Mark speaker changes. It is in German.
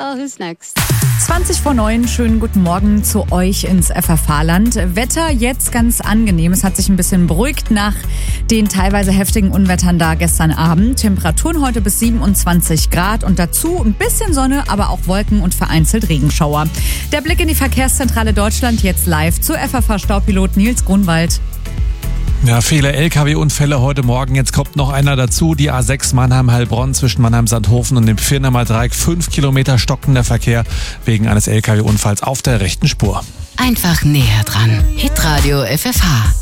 Speaker 1: Well, who's next?
Speaker 2: 20:09, schönen guten Morgen zu euch ins FFH-Land. Wetter jetzt ganz angenehm. Es hat sich ein bisschen beruhigt nach den teilweise heftigen Unwettern da gestern Abend. Temperaturen heute bis 27 Grad und dazu ein bisschen Sonne, aber auch Wolken und vereinzelt Regenschauer. Der Blick in die Verkehrszentrale Deutschland jetzt live zu FFH-Staupilot Nils Grunwald.
Speaker 3: Ja, viele Lkw-Unfälle heute Morgen. Jetzt kommt noch einer dazu. Die A6 Mannheim-Heilbronn zwischen Mannheim-Sandhofen und dem Pirnamer Dreieck. 5 Kilometer stockender Verkehr wegen eines Lkw-Unfalls auf der rechten Spur.
Speaker 4: Einfach näher dran. Hitradio FFH.